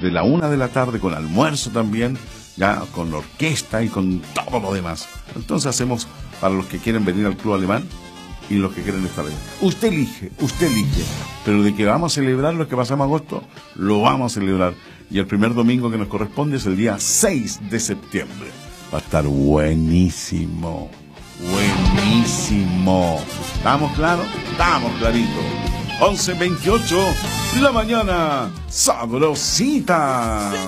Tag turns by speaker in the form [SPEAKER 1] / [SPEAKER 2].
[SPEAKER 1] desde la 1 de la tarde, con almuerzo también, ya con la orquesta y con todo lo demás. Entonces hacemos para los que quieren venir al Club Alemán y los que quieren estar allá. Usted elige, pero de que vamos a celebrar lo que pasamos agosto, lo vamos a celebrar. Y el primer domingo que nos corresponde es el día 6 de septiembre. Va a estar buenísimo, buenísimo. ¿Estamos claros? Estamos claritos. 11:28, la mañana, sabrosita.